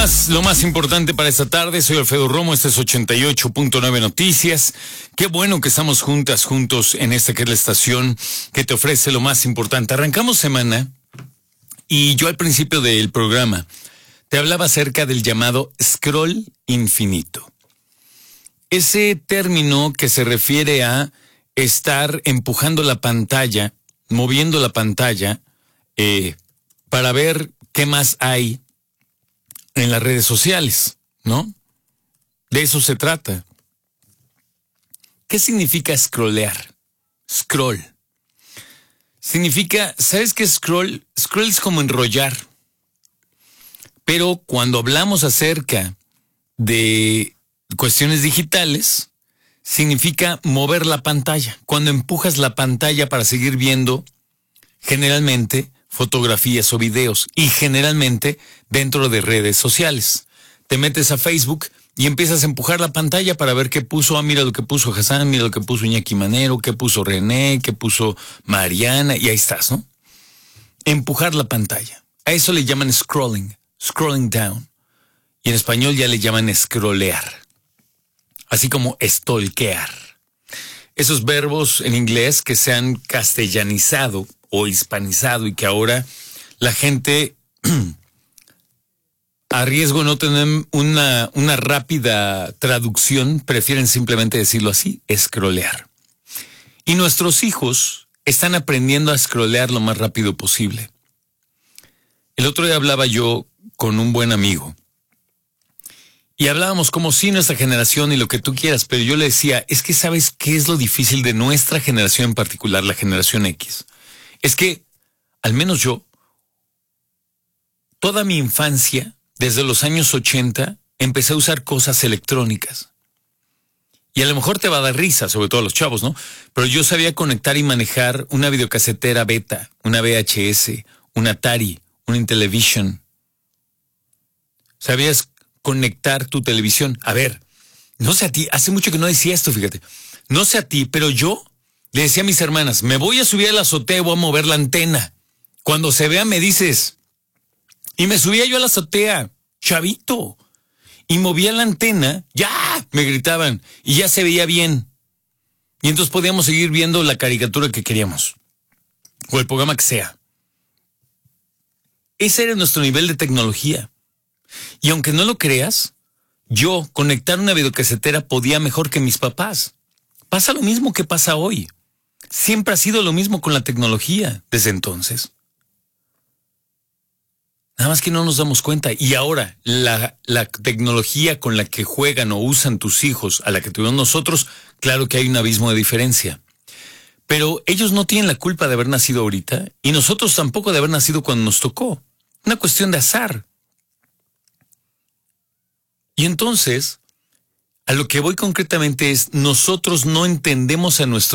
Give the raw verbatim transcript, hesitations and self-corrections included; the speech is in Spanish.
más, lo más importante para esta tarde, soy Alfredo Romo, este es ochenta y ocho punto nueve Noticias. Qué bueno que estamos juntas, juntos en esta que es la estación que te ofrece lo más importante. Arrancamos semana y yo al principio del programa te hablaba acerca del llamado scroll infinito. Ese término que se refiere a estar empujando la pantalla, moviendo la pantalla, eh, para ver qué más hay en las redes sociales, ¿no? De eso se trata. ¿Qué significa scrollear? Scroll. Significa, ¿sabes qué es scroll? Scroll es como enrollar. Pero cuando hablamos acerca de cuestiones digitales, significa mover la pantalla. Cuando empujas la pantalla para seguir viendo, generalmente, fotografías o videos, y generalmente dentro de redes sociales. Te metes a Facebook y empiezas a empujar la pantalla para ver qué puso, ah, mira lo que puso Hassan, mira lo que puso Iñaki Manero, qué puso René, qué puso Mariana, y ahí estás, ¿no? Empujar la pantalla. A eso le llaman scrolling, scrolling down. Y en español ya le llaman scrollear. Así como stalkear. Esos verbos en inglés que se han castellanizado o hispanizado y que ahora la gente, a riesgo de no tener una, una rápida traducción, prefieren simplemente decirlo así, scrollear. Y nuestros hijos están aprendiendo a scrollear lo más rápido posible. El otro día hablaba yo con un buen amigo y hablábamos como si nuestra generación y lo que tú quieras, pero yo le decía, es que ¿sabes qué es lo difícil de nuestra generación en particular, la generación X? Es que, al menos yo, toda mi infancia, desde los años ochenta, empecé a usar cosas electrónicas. Y a lo mejor te va a dar risa, sobre todo a los chavos, ¿no? Pero yo sabía conectar y manejar una videocasetera Beta, una V H S, un Atari, un Intellivision. Sabías conectar tu televisión. A ver, no sé a ti, hace mucho que no decía esto, fíjate. No sé a ti, pero yo le decía a mis hermanas, me voy a subir a la azotea y voy a mover la antena. Cuando se vea me dices. Y me subía yo a la azotea, chavito. Y movía la antena, ¡ya! Me gritaban. Y ya se veía bien. Y entonces podíamos seguir viendo la caricatura que queríamos. O el programa que sea. Ese era nuestro nivel de tecnología. Y aunque no lo creas, yo conectar una videocasetera podía mejor que mis papás. Pasa lo mismo que pasa hoy. Siempre ha sido lo mismo con la tecnología desde entonces. Nada más que no nos damos cuenta. Y ahora, la, la tecnología con la que juegan o usan tus hijos, a la que tuvimos nosotros, claro que hay un abismo de diferencia. Pero ellos no tienen la culpa de haber nacido ahorita y nosotros tampoco de haber nacido cuando nos tocó. Una cuestión de azar. Y entonces, a lo que voy concretamente es, nosotros no entendemos a nuestros